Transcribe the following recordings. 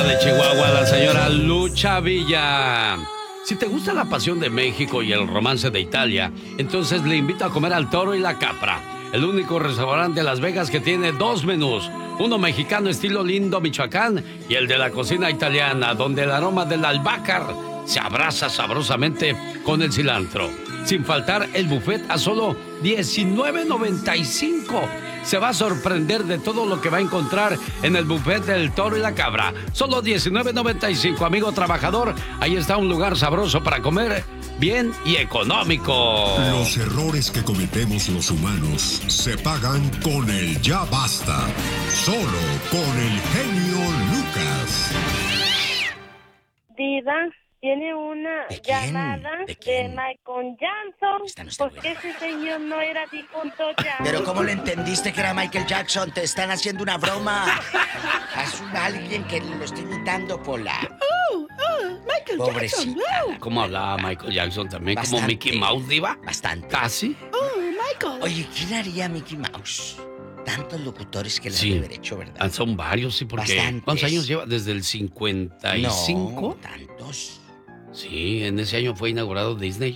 De Chihuahua, la señora Lucha Villa. Si te gusta la pasión de México y el romance de Italia, entonces le invito a comer al Toro y la Capra, el único restaurante de Las Vegas que tiene dos menús, uno mexicano estilo Lindo, Michoacán, y el de la cocina italiana, donde el aroma del albácar se abraza sabrosamente con el cilantro. Sin faltar el buffet a solo $19.95. Se va a sorprender de todo lo que va a encontrar en el buffet del Toro y la Cabra. Solo $19.95, amigo trabajador. Ahí está un lugar sabroso para comer bien y económico. Los errores que cometemos los humanos se pagan con el ya basta. Solo con el genio Lucas. Diva, tiene una llamada de Michael Jackson. Porque ese señor no era difunto ya. Pero ¿cómo le entendiste que era Michael Jackson? Te están haciendo una broma. Es alguien que lo está imitando, Pola. Michael Pobrecita. Jackson. ¿Cómo hablaba Michael Jackson también? Bastante. ¿Como Mickey Mouse, Diva? Bastante. ¿Casi? Michael. Oye, ¿quién haría Mickey Mouse? Tantos locutores que le han Sí. de haber hecho, ¿verdad? Son varios, sí, porque... Bastantes. ¿Cuántos años lleva? ¿Desde el 55? No, tantos. Sí, en ese año fue inaugurado Disney.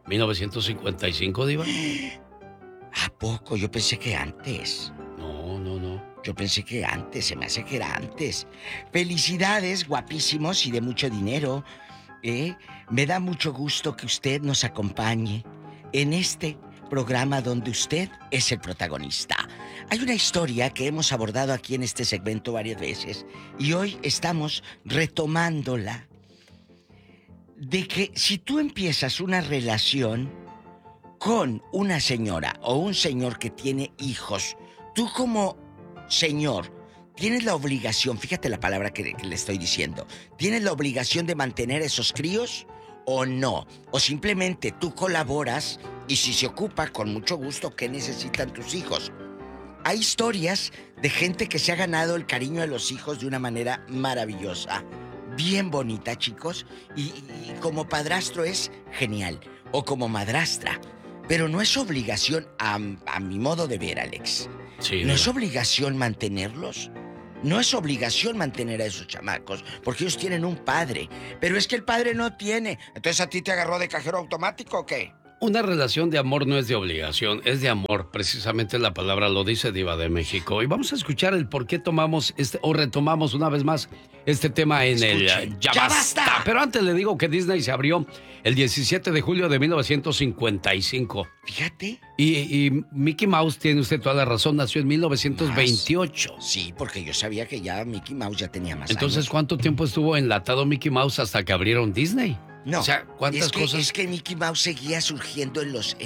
1955, Diva. ¿A poco? Yo pensé que antes. No. Yo pensé que antes, se me hace que era antes. Felicidades, guapísimos y de mucho dinero. Me da mucho gusto que usted nos acompañe en este programa donde usted es el protagonista. Hay una historia que hemos abordado aquí en este segmento varias veces y hoy estamos retomándola. De que si tú empiezas una relación con una señora o un señor que tiene hijos, tú como señor tienes la obligación, fíjate la palabra que le estoy diciendo, ¿tienes la obligación de mantener esos críos o no? O simplemente tú colaboras y si se ocupa, con mucho gusto, ¿qué necesitan tus hijos? Hay historias de gente que se ha ganado el cariño de los hijos de una manera maravillosa. Bien bonita, chicos, y como padrastro es genial, o como madrastra, pero no es obligación, a mi modo de ver, Alex. Sí, no es obligación mantenerlos, no es obligación mantener a esos chamacos, porque ellos tienen un padre, pero es que el padre no tiene. Entonces, ¿a ti te agarró de cajero automático o qué? Una relación de amor no es de obligación, es de amor. Precisamente la palabra lo dice, Diva de México. Y vamos a escuchar el por qué tomamos o retomamos una vez más este tema en el Ya Basta. Pero antes le digo que Disney se abrió el 17 de julio de 1955. Fíjate. Y Mickey Mouse, tiene usted toda la razón, nació en 1928. Sí, porque yo sabía que ya Mickey Mouse ya tenía más Entonces, años. ¿cuánto tiempo estuvo enlatado Mickey Mouse hasta que abrieron Disney? No, o sea, ¿cuántas cosas? Es que Mickey Mouse seguía surgiendo en las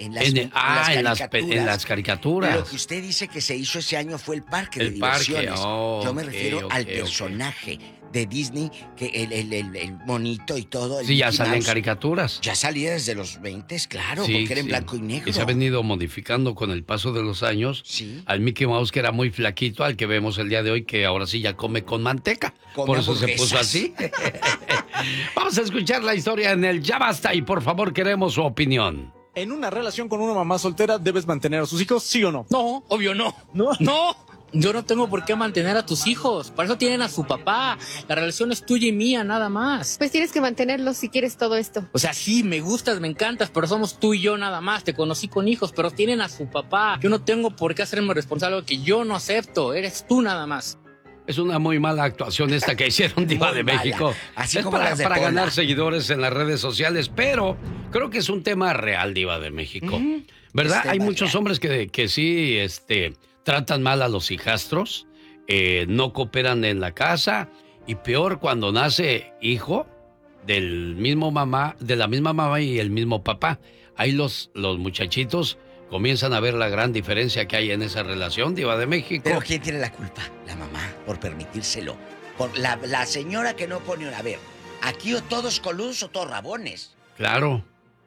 caricaturas. Lo que usted dice que se hizo ese año fue el parque de diversiones. Yo me refiero al personaje de Disney, que el monito y todo. Sí, ya salía en caricaturas. Ya salía desde los 20, claro, porque era en blanco y negro. Y se ha venido modificando con el paso de los años. Sí. Al Mickey Mouse, que era muy flaquito, al que vemos el día de hoy, que ahora sí ya come con manteca. Por eso se puso así. Vamos a escuchar la historia en el Ya Basta y por favor queremos su opinión. ¿En una relación con una mamá soltera debes mantener a sus hijos, sí o no? No, obvio no. No. Yo no tengo por qué mantener a tus hijos. Para eso tienen a su papá. La relación es tuya y mía, nada más. Pues tienes que mantenerlos si quieres todo esto. O sea, sí, me gustas, me encantas, pero somos tú y yo nada más. Te conocí con hijos, pero tienen a su papá. Yo no tengo por qué hacerme responsable de lo que yo no acepto. Eres tú nada más. Es una muy mala actuación esta que hicieron, Diva de México. Así es como las de para Pola. ganar seguidores en las redes sociales, pero creo que es un tema real, Diva de México. ¿Verdad? Hay muchos hombres que sí tratan mal a los hijastros, no cooperan en la casa, y peor cuando nace hijo de la misma mamá y el mismo papá. Ahí los muchachitos comienzan a ver la gran diferencia que hay en esa relación, Diva de México. ¿Pero quién tiene la culpa? La mamá, por permitírselo. Por la señora que no pone una... A ver, aquí o todos coludos o todos rabones. Claro.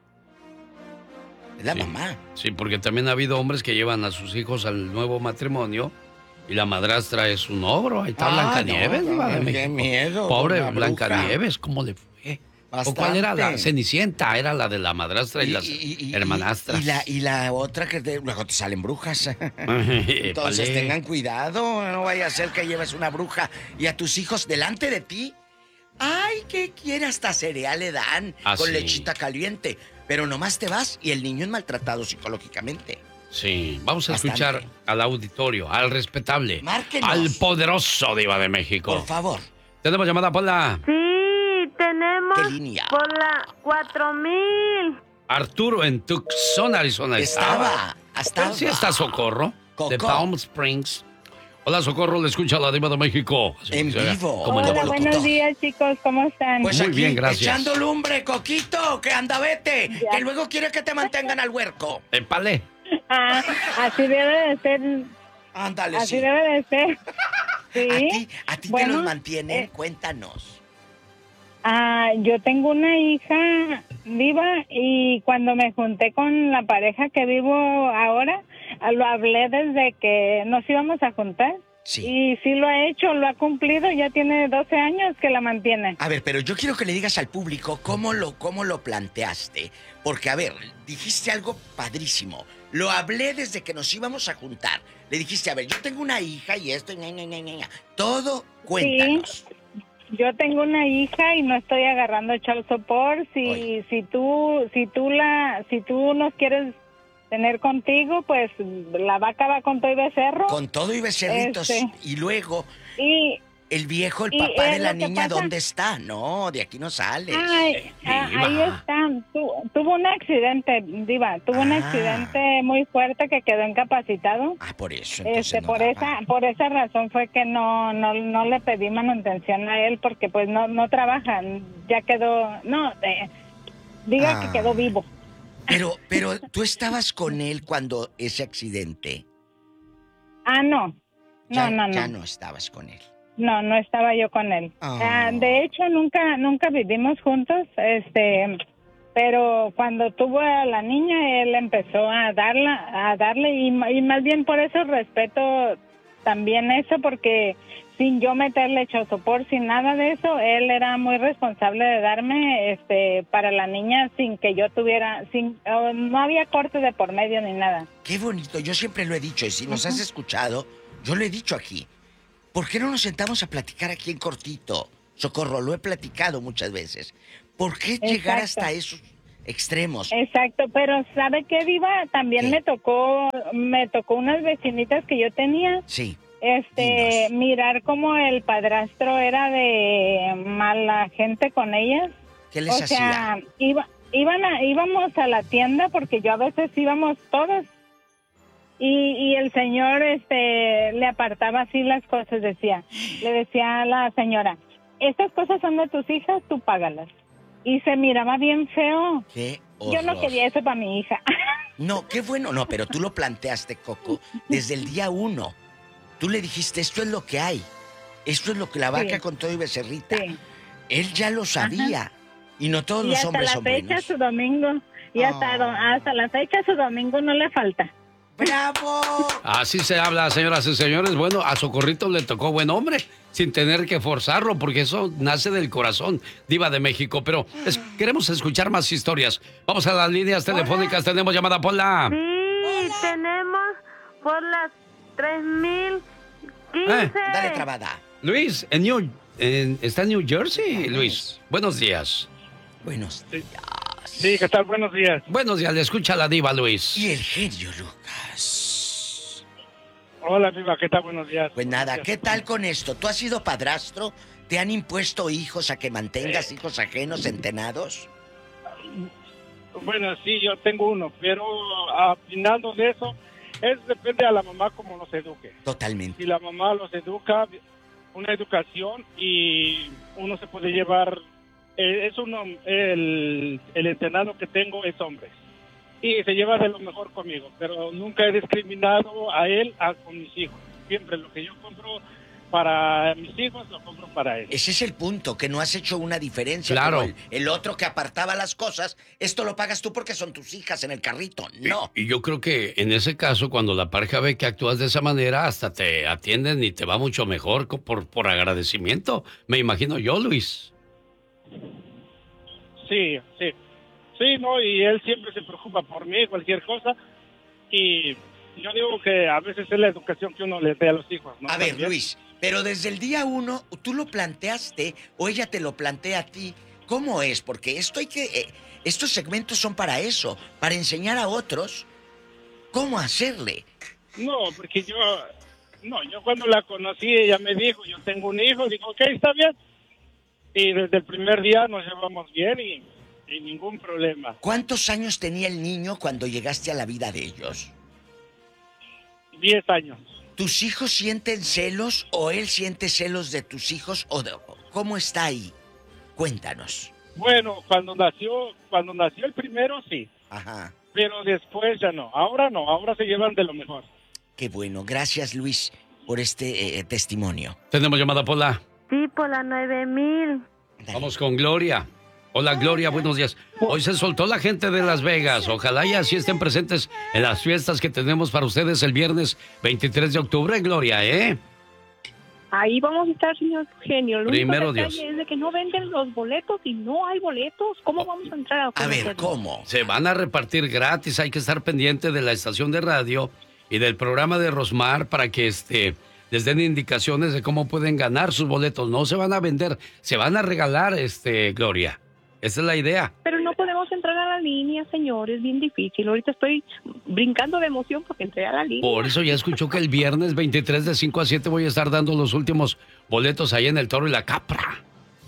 Es la mamá. Sí, porque también ha habido hombres que llevan a sus hijos al nuevo matrimonio y la madrastra es un ogro. Ahí está Blancanieves, Diva de México. Qué miedo. Pobre Blancanieves, ¿cómo le fue? ¿O cuál era la Cenicienta? Era la de la madrastra y las hermanastras. Y la otra que luego te salen brujas. Entonces tengan cuidado, no vaya a ser que lleves una bruja y a tus hijos delante de ti. Ay, ¿qué quiere? Hasta cereal le dan con lechita caliente. Pero nomás te vas y el niño es maltratado psicológicamente. Sí, vamos a escuchar al auditorio, al respetable, Márquenos. al poderoso Diva de México. Por favor. ¿Tenemos llamada, Pola? Sí, tenemos ¿Qué línea? por la 4000. Arturo en Tucson, Arizona. Estaba. Sí está Socorro, Coco. de Palm Springs. Hola, Socorro, le escucha la Diva de México. En vivo. Hola, buenos días, chicos, ¿cómo están? Pues muy aquí, bien, gracias. echando lumbre, Coquito, que anda, vete. Ya. Que luego quiere que te mantengan al huerco. Épale. Así debe de ser. Ándale, así sí. debe de ser. Sí. ¿A ti te los mantienen? Cuéntanos. Yo tengo una hija viva y cuando me junté con la pareja que vivo ahora, lo hablé desde que nos íbamos a juntar. Sí. Y sí lo ha hecho, lo ha cumplido, ya tiene 12 años que la mantiene. A ver, pero yo quiero que le digas al público cómo lo planteaste. Porque, a ver, dijiste algo padrísimo. Lo hablé desde que nos íbamos a juntar. Le dijiste, a ver, yo tengo una hija y esto, todo, cuéntanos. Sí. Yo tengo una hija y no estoy agarrando child support. Si tú nos quieres tener contigo, pues la vaca va con todo y becerro. Con todo y becerritos. Y luego, el viejo, el y papá de la lo que niña, pasa... ¿dónde está? No, de aquí no sales. Ahí está. Tuvo un accidente, Diva. Tuvo un accidente muy fuerte que quedó incapacitado. Por eso. Por esa razón fue que no le pedí manutención a él porque pues no trabaja. Ya quedó, que quedó vivo. Pero tú estabas con él cuando ese accidente. No. Ya no estabas con él. No estaba yo con él. De hecho, nunca vivimos juntos, pero cuando tuvo a la niña, él empezó a darle y más bien por eso respeto también eso, porque sin yo meterle chosopor, sin nada de eso, él era muy responsable de darme para la niña sin que yo tuviera, no había corte de por medio ni nada. Qué bonito, yo siempre lo he dicho, y si nos has escuchado, yo lo he dicho aquí. ¿Por qué no nos sentamos a platicar aquí en cortito? Socorro, lo he platicado muchas veces. ¿Por qué llegar hasta esos extremos? Exacto, pero ¿sabe qué, Diva? También me tocó unas vecinitas que yo tenía. Sí. Mirar cómo el padrastro era de mala gente con ellas. ¿Qué les hacía? Íbamos a la tienda porque yo a veces íbamos todos. Y el señor le apartaba así las cosas, le decía a la señora, estas cosas son de tus hijas, tú págalas. Y se miraba bien feo. ¡Qué horror! Yo no quería eso para mi hija. No, qué bueno, no, pero tú lo planteaste, Coco, desde el día 1. Tú le dijiste, esto es lo que hay, esto es lo que la vaca con todo y becerrita. Sí. Él ya lo sabía, y no todos los hombres son buenos. Y hasta la fecha su domingo, hasta la fecha su domingo no le falta. ¡Bravo! Así se habla, señoras y señores. Bueno, a Socorrito le tocó buen hombre, sin tener que forzarlo, porque eso nace del corazón, Diva de México. Pero queremos escuchar más historias. Vamos a las líneas telefónicas. Tenemos llamada por la... Sí, tenemos por las 3015. Dale trabada. Luis, ¿está en New Jersey, Luis? Buenos días. Buenos días. Sí, ¿qué tal? Buenos días. Buenos días, le escucha la Diva, Luis. Y el genio Lucas. Hola, Diva, ¿qué tal? Buenos días. Pues nada, ¿qué tal con esto? ¿Tú has sido padrastro? ¿Te han impuesto hijos a que mantengas hijos ajenos centenados? Bueno, sí, yo tengo uno, pero al final de eso, depende a la mamá cómo los eduque. Totalmente. Si la mamá los educa, una educación y uno se puede llevar... el entrenado que tengo es hombre y se lleva de lo mejor conmigo, pero nunca he discriminado a él con mis hijos. Siempre lo que yo compro para mis hijos lo compro para él. Ese es el punto, que no has hecho una diferencia. Claro. Como el otro que apartaba las cosas, esto lo pagas tú porque son tus hijas en el carrito. No. Y yo creo que en ese caso, cuando la pareja ve que actúas de esa manera, hasta te atienden y te va mucho mejor por agradecimiento. Me imagino yo, Luis. Sí, sí. Sí, no, y él siempre se preocupa por mí, cualquier cosa. Y yo digo que a veces es la educación que uno le dé a los hijos, ¿no? A ver, También. Luis, pero desde el día 1, ¿tú lo planteaste o ella te lo plantea a ti? ¿Cómo es? Porque estos segmentos son para eso, para enseñar a otros cómo hacerle. No, porque yo cuando la conocí, ella me dijo, yo tengo un hijo, digo, ok, está bien. Y desde el primer día nos llevamos bien y ningún problema. ¿Cuántos años tenía el niño cuando llegaste a la vida de ellos? 10 años. ¿Tus hijos sienten celos o él siente celos de tus hijos? ¿Cómo está ahí? Cuéntanos. Bueno, cuando nació el primero, sí. Ajá. Pero después ya no, ahora se llevan de lo mejor. Qué bueno, gracias Luis por este testimonio. Tenemos llamada, Pola. Sí, por la 9000. Vamos con Gloria. Hola, Gloria, buenos días. Hoy se soltó la gente de Las Vegas. Ojalá y así estén presentes en las fiestas que tenemos para ustedes el viernes 23 de octubre, Gloria, ¿eh? Ahí vamos a estar, señor genio. Lo Primero único detalle Dios. es de que no venden los boletos y no hay boletos. ¿Cómo vamos a entrar a ver, ¿cómo? Se van a repartir gratis. Hay que estar pendiente de la estación de radio y del programa de Rosmar para que les den indicaciones de cómo pueden ganar sus boletos. No se van a vender, se van a regalar, Gloria. Esa es la idea. Pero no podemos entrar a la línea, señor. Es bien difícil. Ahorita estoy brincando de emoción porque entré a la línea. Por eso ya escuchó que el viernes 23 de 5 a 7 voy a estar dando los últimos boletos ahí en el Toro y la Capra.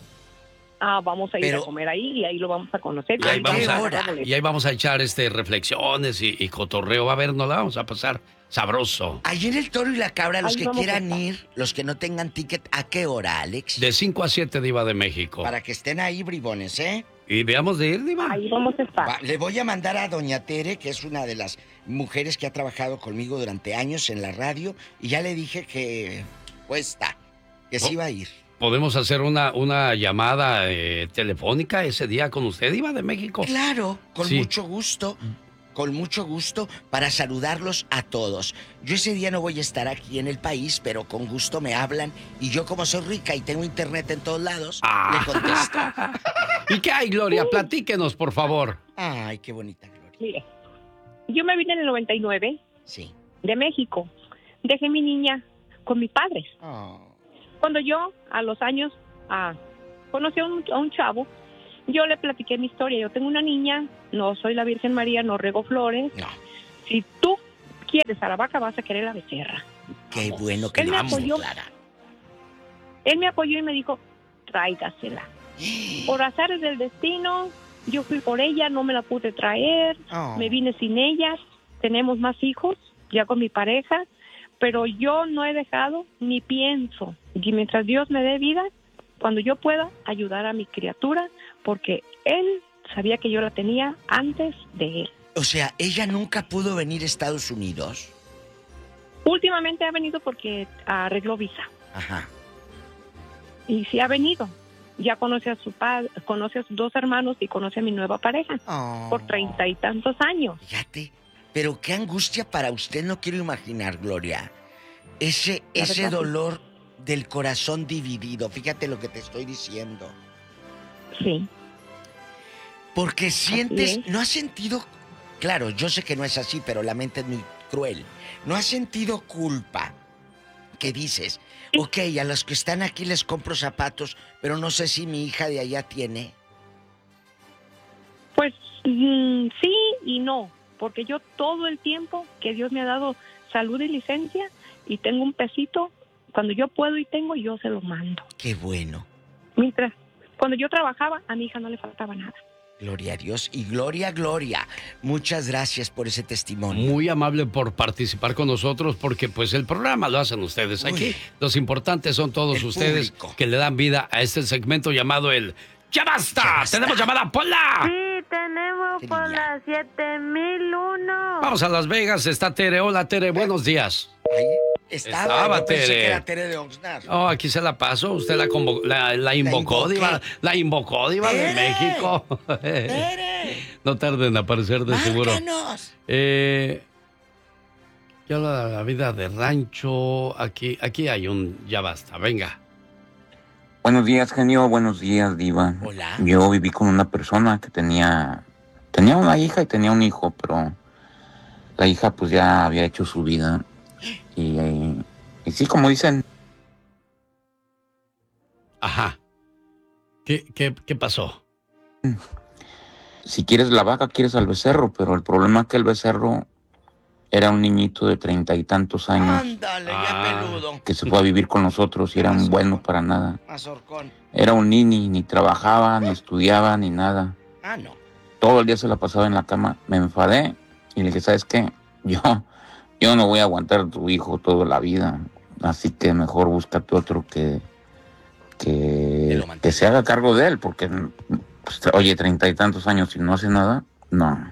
Vamos a ir a comer ahí y ahí lo vamos a conocer. Y ahí vamos a echar reflexiones y cotorreo. Va a ver, nos la vamos a pasar sabroso. Ahí en el Toro y la Cabra, los Ahí que vamos quieran ir, los que no tengan ticket, ¿a qué hora, Alex? De 5 a 7, Diva de México. Para que estén ahí, bribones, ¿eh? Y veamos de ir, Diva. Ahí vamos a estar. Le voy a mandar a doña Tere, que es una de las mujeres que ha trabajado conmigo durante años en la radio, y ya le dije que que sí iba a ir. ¿Podemos hacer una llamada telefónica ese día con usted, Diva de México? Claro, con mucho gusto, para saludarlos a todos. Yo ese día no voy a estar aquí en el país, pero con gusto me hablan, y yo como soy rica y tengo internet en todos lados, le contesto. ¿Y qué hay, Gloria? Platíquenos, por favor. Ay, qué bonita, Gloria. Mire, yo me vine en el 99 de México. Dejé mi niña con mis padres. Cuando yo, a los años, conocí a un chavo, yo le platiqué mi historia. Yo tengo una niña, no soy la Virgen María, no rego flores. No. Si tú quieres a la vaca, vas a querer la becerra. Qué bueno que él me apoyó. Clara. Él me apoyó y me dijo, tráigasela. Por azares del destino, yo fui por ella, no me la pude traer, me vine sin ella. Tenemos más hijos, ya con mi pareja, pero yo no he dejado ni pienso. Y mientras Dios me dé vida, cuando yo pueda, ayudar a mi criatura, porque él sabía que yo la tenía antes de él. O sea, ¿ella nunca pudo venir a Estados Unidos? Últimamente ha venido porque arregló visa. Ajá. Y sí ha venido. Ya conoce a su padre, conoce a sus dos hermanos y conoce a mi nueva pareja. Por 30 y tantos años. Fíjate, pero qué angustia para usted, no quiero imaginar, Gloria. Ese dolor del corazón dividido, fíjate lo que te estoy diciendo. Sí. Porque sientes, ¿no has sentido? Claro, yo sé que no es así, pero la mente es muy cruel. ¿No has sentido culpa? Que dices, ok, a los que están aquí les compro zapatos, pero no sé si mi hija de allá tiene. Pues sí y no, porque yo todo el tiempo que Dios me ha dado salud y licencia y tengo un pesito, cuando yo puedo y tengo, yo se lo mando. Qué bueno. Mientras, cuando yo trabajaba, a mi hija no le faltaba nada. Gloria a Dios y gloria, Gloria. Muchas gracias por ese testimonio. Muy amable por participar con nosotros, porque pues el programa lo hacen ustedes. Aquí los importantes son todos ustedes que le dan vida a este segmento llamado el ¡Ya basta! ¡Tenemos llamada, Pola! Sí, tenemos por la 7001. Vamos a Las Vegas, está Tere. Hola, Tere, buenos días. Estaba Tere. Pensé que era Tere de Oxnard. Oh, aquí se la pasó. Usted la invocó, Diva. La invocó, Diva de México. No tarden en aparecer de seguro. Ya la vida de rancho. Aquí hay un ya basta. Venga. Buenos días, genio. Buenos días, diva. Hola. Yo viví con una persona que tenía una hija y tenía un hijo, pero la hija pues ya había hecho su vida. Y sí, como dicen. Ajá. ¿Qué pasó? Si quieres la vaca, quieres al becerro, pero el problema es que el becerro era un niñito de 30 y tantos años. Ándale, ya peludo. Que se fue a vivir con nosotros y era un bueno para nada. Mazorcón. Era un nini, ni trabajaba, ni estudiaba, ni nada. Ah, no. Todo el día se la pasaba en la cama. Me enfadé y le dije, ¿sabes qué? Yo no voy a aguantar a tu hijo toda la vida. Así que mejor búscate otro que se haga cargo de él, porque, pues, oye, 30 y tantos años y no hace nada, no.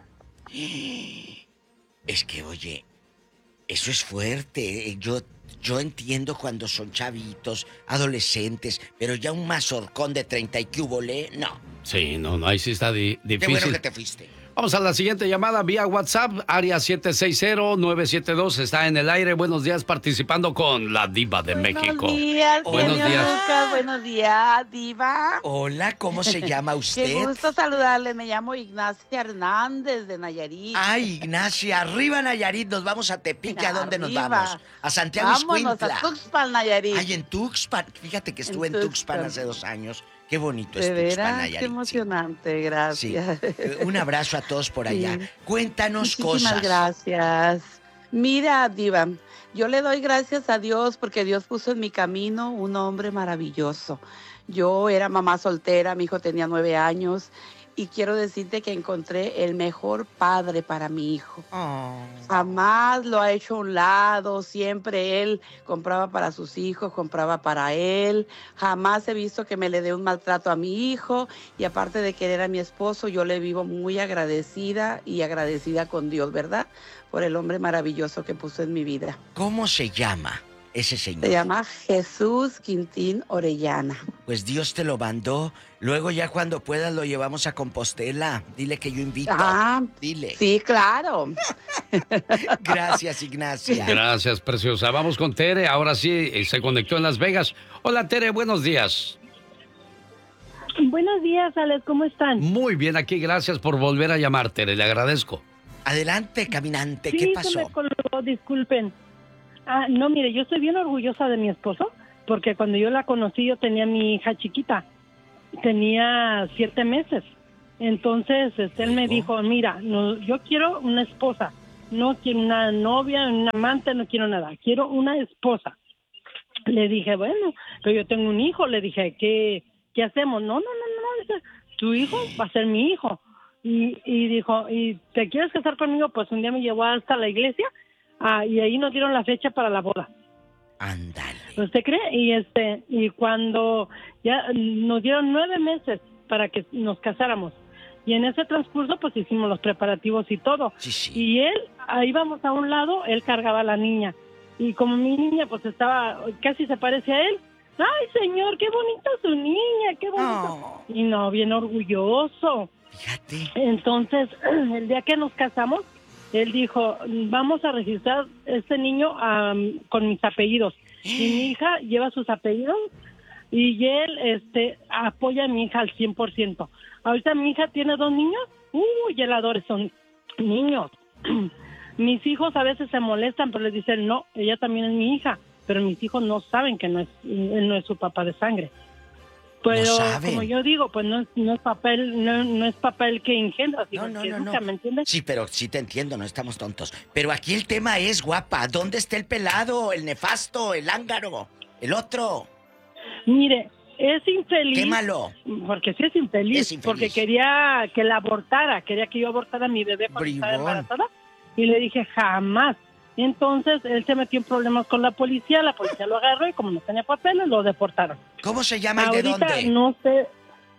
Es que, oye, eso es fuerte. Yo entiendo cuando son chavitos, adolescentes, pero ya un mazorcón de 30 y que hubole, no. Sí, no, ahí sí está difícil. Qué bueno que te fuiste. Vamos a la siguiente llamada vía WhatsApp, área 760-972, está en el aire. Buenos días, participando con la Diva de México. Buenos días, Lucas. Buenos días, Diva. Hola, ¿cómo se llama usted? Qué gusto saludarle, me llamo Ignacia Hernández de Nayarit. Ay, Ignacia, arriba Nayarit, nos vamos a Tepic. ¿A dónde nos vamos? A Santiago Vámonos Ixcuintla. a Tuxpan, Nayarit. Ay, en Tuxpan, fíjate que estuve en Tuxpan hace 2 años. Qué bonito es ¿De Tuxpan, veras? Nayarit. Qué emocionante, gracias. Sí. Un abrazo a todos por allá. Sí. Cuéntanos Muchísimas cosas. gracias. Mira, Diva, yo le doy gracias a Dios porque Dios puso en mi camino un hombre maravilloso. Yo era mamá soltera, mi hijo tenía 9 años y quiero decirte que encontré el mejor padre para mi hijo. Jamás lo ha hecho a un lado, siempre él compraba para sus hijos, compraba para él. Jamás he visto que me le dé un maltrato a mi hijo y aparte de querer a mi esposo, yo le vivo muy agradecida y agradecida con Dios, ¿verdad? Por el hombre maravilloso que puso en mi vida. ¿Cómo se llama ese señor? Se llama Jesús Quintín Orellana. Pues Dios te lo mandó. Luego ya cuando puedas lo llevamos a Compostela. Dile que yo invito. Dile. Sí, claro. Gracias, Ignacia. Gracias, preciosa. Vamos con Tere. Ahora sí, se conectó en Las Vegas. Hola, Tere, buenos días. Buenos días, Alex, ¿cómo están? Muy bien, aquí. Gracias por volver a llamar, Tere. Le agradezco. Adelante, caminante. Sí, ¿Qué pasó? se me colgó, disculpen. No, mire, yo estoy bien orgullosa de mi esposo, porque cuando yo la conocí yo tenía mi hija chiquita, tenía 7 meses. Entonces, él me dijo, mira, no, yo quiero una esposa, no quiero una novia, una amante, no quiero nada, quiero una esposa. Le dije, bueno, pero yo tengo un hijo, le dije, ¿qué hacemos? No, tu hijo va a ser mi hijo. Y dijo, ¿y te quieres casar conmigo? Pues un día me llevó hasta la iglesia. Y ahí nos dieron la fecha para la boda. Ándale. ¿Usted cree? Y cuando ya nos dieron 9 meses para que nos casáramos. Y en ese transcurso pues hicimos los preparativos y todo. Sí. Y él, ahí íbamos a un lado, él cargaba a la niña. Y como mi niña pues estaba, casi se parece a él. ¡Ay, señor, qué bonita su niña, qué bonito! Y no, bien orgulloso. Fíjate. Entonces, el día que nos casamos, él dijo, vamos a registrar este niño con mis apellidos. Y mi hija lleva sus apellidos y él apoya a mi hija al 100%. Ahorita mi hija tiene 2 niños. Y él adora, son niños. Mis hijos a veces se molestan, pero les dicen, no, ella también es mi hija. Pero mis hijos no saben que él no es su papá de sangre. Pero como yo digo, pues no es papel, no es papel que engendra, sino que educa, ¿me entiendes? Sí, pero sí te entiendo, no estamos tontos. Pero aquí el tema es, guapa, ¿dónde está el pelado, el nefasto, el ángaro, el otro? Mire, es infeliz. Quémalo. Porque sí es infeliz. Porque quería que la abortara, quería que yo abortara a mi bebé cuando estaba embarazada. Y le dije, jamás. Entonces, él se metió en problemas con la policía lo agarró y como no tenía papeles, lo deportaron. ¿Cómo se llama y de dónde? Ahorita no sé.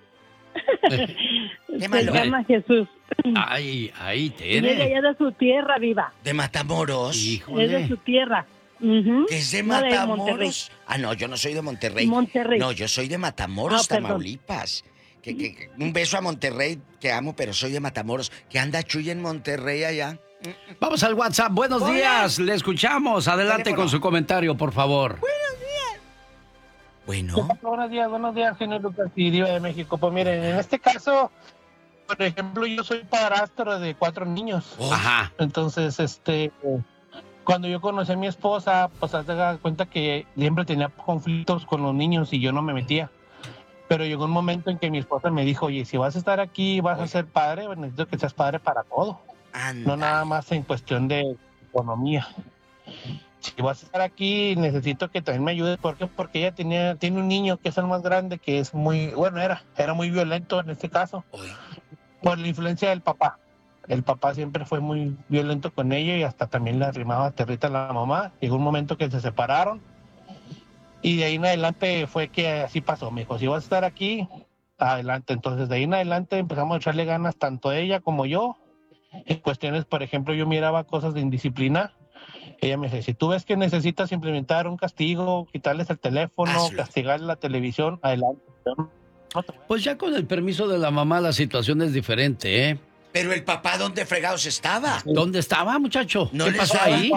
Se llama Jesús. Ay, Tere. Y ella es de su tierra, viva. ¿De Matamoros? Híjole. Es de su tierra. ¿Que es de Matamoros? De no, yo no soy de Monterrey. Monterrey. No, yo soy de Matamoros, Tamaulipas. Un beso a Monterrey, que amo, pero soy de Matamoros. ¿Que anda Chuy en Monterrey allá? Vamos al WhatsApp. Buenos días, le escuchamos. Adelante con su comentario, por favor. Buenos días. Bueno. Buenos días, señor Lucas y Diva de México. Pues miren, en este caso, por ejemplo, yo soy padrastro de 4 niños. Ajá. Entonces, cuando yo conocí a mi esposa, pues se da cuenta que siempre tenía conflictos con los niños y yo no me metía. Pero llegó un momento en que mi esposa me dijo, oye, si vas a estar aquí, vas a ser padre, necesito que seas padre para todo. No nada más en cuestión de economía. Si vas a estar aquí, necesito que también me ayudes. ¿Por qué? Porque ella tiene un niño que es el más grande, que es muy, bueno, era muy violento en este caso, por la influencia del papá. El papá siempre fue muy violento con ella y hasta también le arrimaba territa a la mamá. Llegó un momento que se separaron y de ahí en adelante fue que así pasó. Me dijo, si vas a estar aquí, adelante. Entonces de ahí en adelante empezamos a echarle ganas tanto ella como yo. En cuestiones, por ejemplo, yo miraba cosas de indisciplina. Ella me dice, si tú ves que necesitas implementar un castigo, quitarles el teléfono, castigar la televisión, adelante. Pues ya con el permiso de la mamá la situación es diferente, ¿eh? Pero el papá, ¿dónde fregados estaba? ¿Dónde estaba, muchacho? ¿No ¿Qué le pasó estaba? ahí?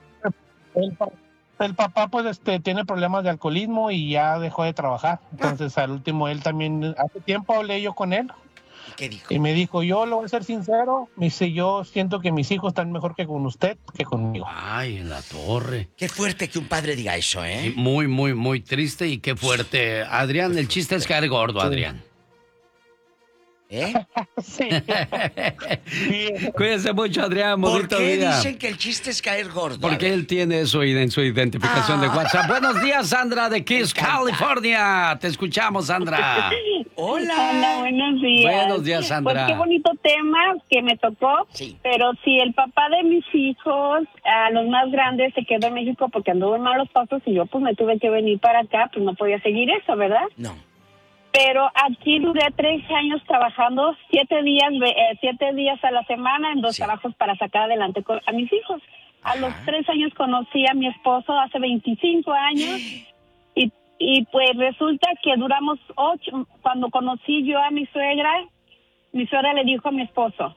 El papá, pues, tiene problemas de alcoholismo y ya dejó de trabajar. Entonces, al último, él también, hace tiempo hablé yo con él. ¿Qué dijo? Y me dijo, yo lo voy a ser sincero, me dice, yo siento que mis hijos están mejor que con usted que conmigo. Ay, en la torre. Qué fuerte que un padre diga eso, ¿eh? Sí, muy, muy, muy triste y qué fuerte. Adrián, el chiste es caer gordo, Adrián. ¿Eh? Sí. Cuídense mucho, Adrián. ¿Por Bonito qué día. dicen que el chiste es caer gordo? Porque él tiene eso en su identificación de WhatsApp. Buenos días, Sandra de Kiss, California. Te escuchamos, Sandra. Hola, buenos días. Buenos días, Sandra. Pues qué bonito tema que me tocó. Sí. Pero si el papá de mis hijos, a los más grandes, se quedó en México porque anduvo en malos pasos y yo pues me tuve que venir para acá, pues no podía seguir eso, ¿verdad? No. Pero aquí duré 3 años trabajando 7 días a la semana en 2 trabajos para sacar adelante a mis hijos. A los 3 años conocí a mi esposo, hace 25 años, y pues resulta que duramos 8. Cuando conocí yo a mi suegra le dijo a mi esposo,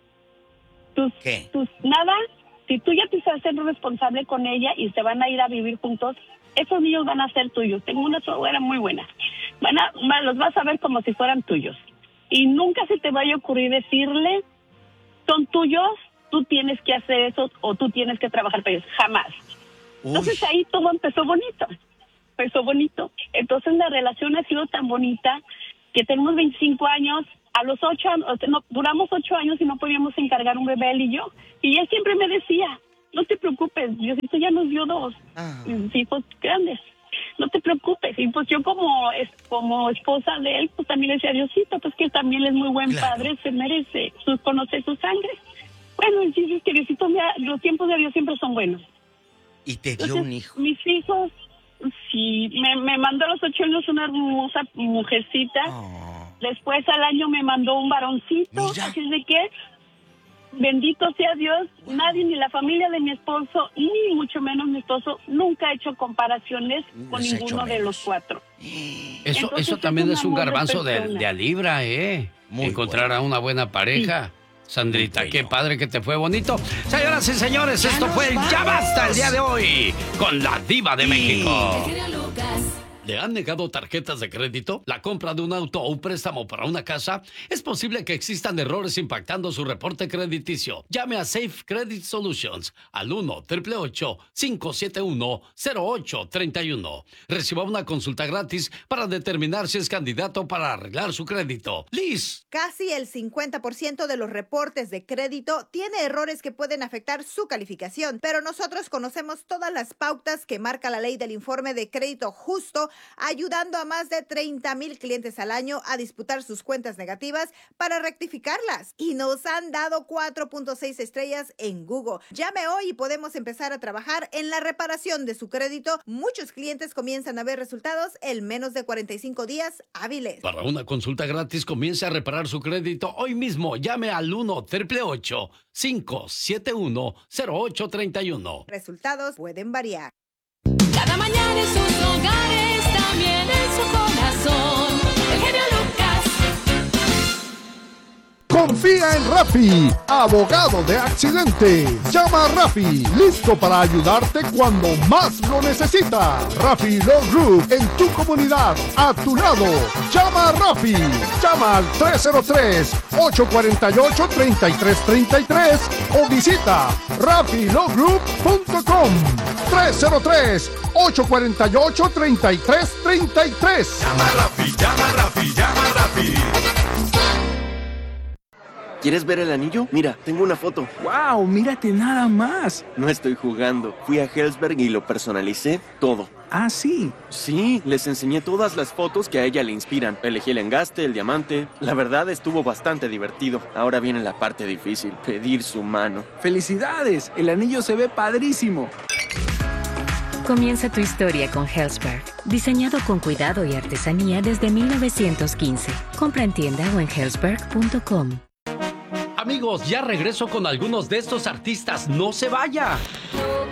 ¿qué? Nada, si tú ya te estás haciendo responsable con ella y se van a ir a vivir juntos, esos niños van a ser tuyos. Tengo una suegra muy buena. Los vas a ver como si fueran tuyos. Y nunca se te vaya a ocurrir decirle, son tuyos, tú tienes que hacer eso o tú tienes que trabajar para ellos. Jamás. Entonces ahí todo empezó bonito. Entonces la relación ha sido tan bonita que tenemos 25 años. A los 8 años, duramos 8 años y no podíamos encargar un bebé él y yo. Y él siempre me decía, no te preocupes, Diosito ya nos dio 2 hijos grandes. No te preocupes. Y pues yo como esposa de él, pues también le decía, Diosito, pues que también él es muy buen padre, se merece conocer su sangre. Bueno, el chiste es que Diosito, los tiempos de Dios siempre son buenos. ¿Y te dio un hijo? Mis hijos, sí, me mandó a los 8 años una hermosa mujercita. Después al año me mandó un varoncito. Así es de que, bendito sea Dios, nadie, ni la familia de mi esposo, ni mucho menos mi esposo, nunca ha hecho comparaciones con ninguno de los 4. Eso también es un garbanzo de a libra, encontrar a una buena pareja. Sandrita, qué padre que te fue bonito. Señoras y señores, esto fue el Ya Basta el día de hoy con la Diva de México. ¿Le han negado tarjetas de crédito? ¿La compra de un auto o un préstamo para una casa? Es posible que existan errores impactando su reporte crediticio. Llame a Safe Credit Solutions al 1-888-571-0831. Reciba una consulta gratis para determinar si es candidato para arreglar su crédito. Liz. Casi el 50% de los reportes de crédito tiene errores que pueden afectar su calificación, pero nosotros conocemos todas las pautas que marca la ley del informe de crédito justo, ayudando a más de 30,000 clientes al año a disputar sus cuentas negativas para rectificarlas. Y nos han dado 4.6 estrellas en Google. Llame hoy y podemos empezar a trabajar en la reparación de su crédito. Muchos clientes comienzan a ver resultados en menos de 45 días hábiles. Para una consulta gratis, comience a reparar su crédito hoy mismo. Llame al 1-888-571-0831. Resultados pueden variar. Cada mañana en sus hogares, también en su corazón, el genio Lucas. Confía en Rafi, abogado de accidentes. Llama a Rafi, listo para ayudarte cuando más lo necesita. Rafi Law Group, en tu comunidad, a tu lado. Llama a Rafi. Llama al 303-848-3333 o visita rafilawgroup.com. 303-848-3333. Llama a Rafi, llama a Rafi, llama a Rafi. ¿Quieres ver el anillo? Mira, tengo una foto. ¡Wow! ¡Mírate nada más! No estoy jugando. Fui a Helzberg y lo personalicé todo. ¿Ah, sí? Sí, les enseñé todas las fotos que a ella le inspiran. Elegí el engaste, el diamante. La verdad estuvo bastante divertido. Ahora viene la parte difícil, pedir su mano. ¡Felicidades! El anillo se ve padrísimo. Comienza tu historia con Helzberg. Diseñado con cuidado y artesanía desde 1915. Compra en tienda o en helzberg.com. Amigos, ya regreso con algunos de estos artistas. ¡No se vaya!